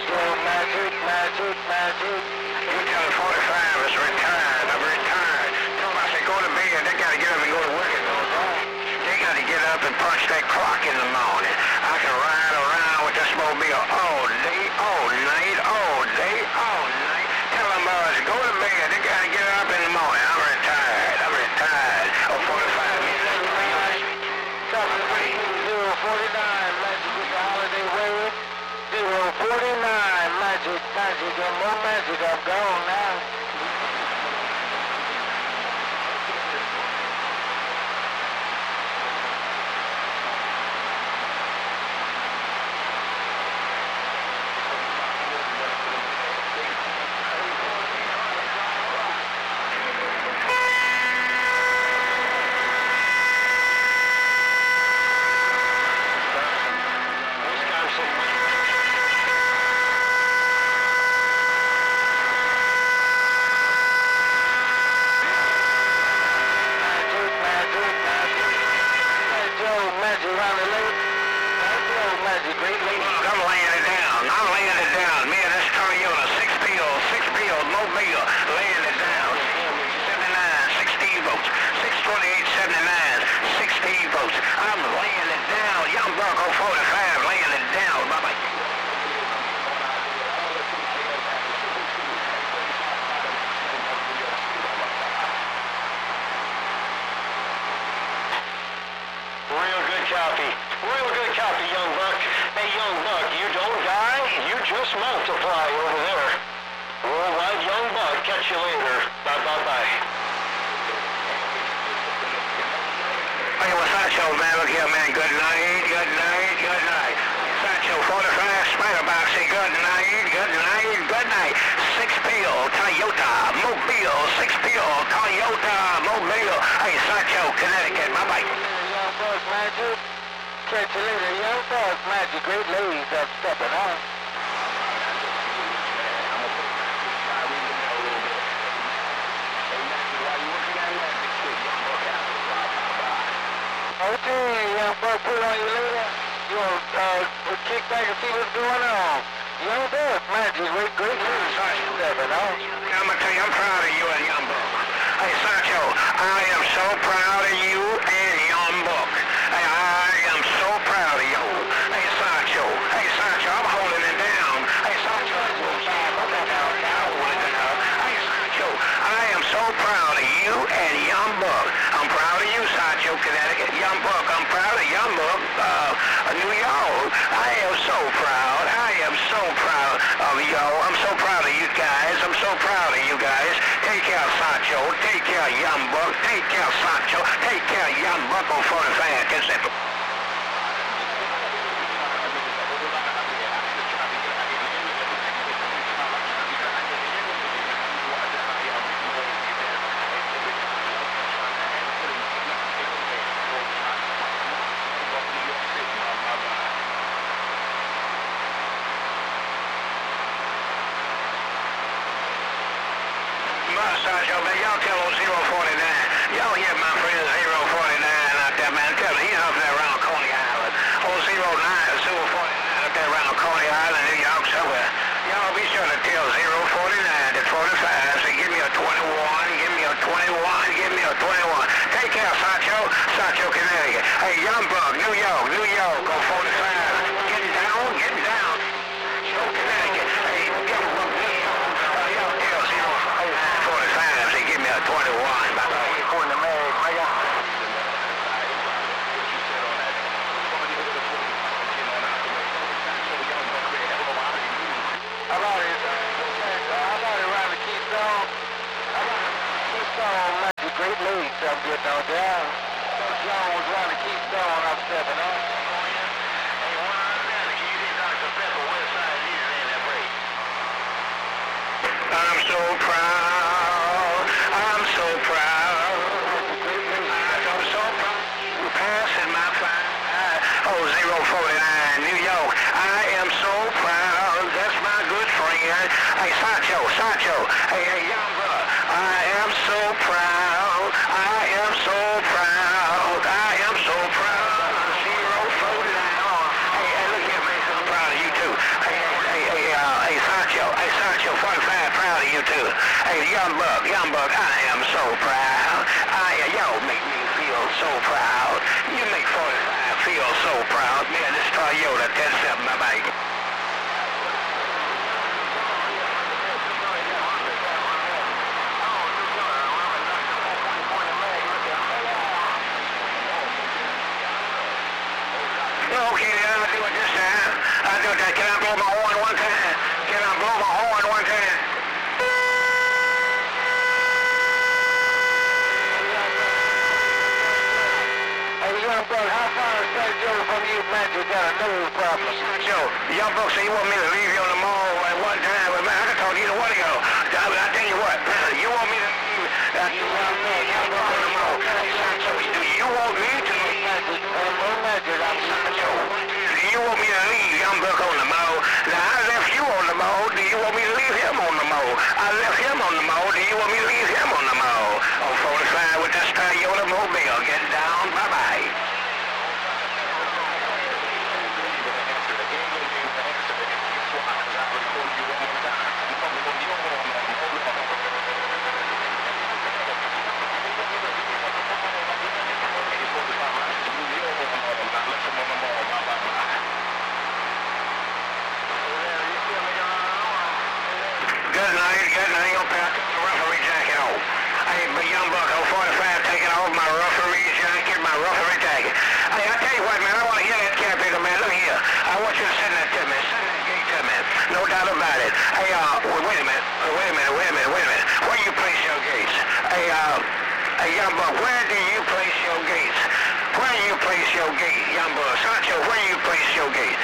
Magic. You tell 45 is retired. I'm retired. Tell them I say go to bed. They got to get up and go to work. They got to get up and punch that clock in the morning. I can ride around with this mobile all day, all night, all day, all night. Tell them boys go to bed. They got to get up in the morning. I'm retired. Oh, 45 minutes. 049 Magic with the holiday wave. 049 Magic. And more Magic. I'm gone now. Real good copy, young buck. Hey, young buck, you don't die, you just multiply over there. Worldwide young buck, catch you later. Bye-bye-bye. Hey, what's that show, man? Look here, man. Good night. Sancho 45, Spiderbox, say good night. 6-pill, Toyota, Mobile, 6-pill, Toyota, Mobile. Hey, Sancho, Connecticut, bye-bye. Young Buck Magic. Catch you later, Young Buck Magic. Great ladies up stepping on. Okay, Young Buck, put on you later. You want to kick back and see what's going on. Young Buck Magic, great ladies stepping on. I'm going to tell you, I'm proud of you and Young Buck. Hey, Sancho, I am so proud of you and Young Buck. Hey, I am so proud of you. Hey, Sancho, I'm holding it down. Hey, Sancho, Hey, Sancho, I am so proud of you and Young Buck. I'm proud of you, Sancho, Connecticut. Young Buck, I'm proud of Young Buck, New York. I am so proud of you. I'm so proud of you guys. Take care, Sancho. Take care, Young Buck. Take care, Sancho. Take care, Young Buck on 45. Get that. Sancho, man, y'all tell old 049. Y'all hear my friend 049 out there, man. Tell him he's up there around Coney Island. Old 049 up there around Coney Island, New York, somewhere. Y'all be sure to tell 049 to 45. Say, give me a 21. Take care, Sancho, Connecticut. Hey, Young Buck, New York, on 45. Getting down. Sancho, Connecticut. Hey, get him up there. Y'all tell 045. Say, give me a 21. Bye-bye. According to Mary, Great leads up getting on down. Jones around the Keystone, I'm stepping up. Hey, Young Buck, I am so proud. Y'all make me feel so proud. You make 45 feel so proud. Man, this Toyota 10-7, bye-bye. Okay, then I'll do it this time. I'll do that. Can I blow my horn one time? Can I blow my horn one time? Hey, Young Buck, how far is St. Joe from you, man? You got a nose problem. Joe, Young Buck say you want me to leave you on the mall at one time, but man, I can talk to you a while ago. I tell you what, you want me to leave Young Buck on the mall? Do you want me to leave? Do you want me to leave Young Buck on the mall? Now, I left you on the mall. Do you want me to leave him on the mall? I left him on the mall. Do you want me to leave him on the mall? On 45 with that Toyota Mobile. Get down. Bye-bye. Good night. I'll pack the referee jacket off. Hey, but Young Buck, on 45, taking off my referee jacket, my referee jacket. Hey, I tell you what, man, I want to hear that caretaker, man. Look here. I want you to send that to me. Send that gate to me. No doubt about it. Hey, wait a minute. Where do you place your gates? Hey, Young Buck, where do you place your gates? Where do you place your gate, Young Buck? Sancho, where do you place your gate?